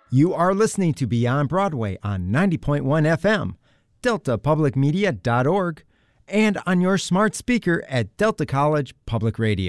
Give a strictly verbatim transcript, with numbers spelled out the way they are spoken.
You are listening to Beyond Broadway on ninety point one F M, delta public media dot org, and on your smart speaker at Delta College Public Radio.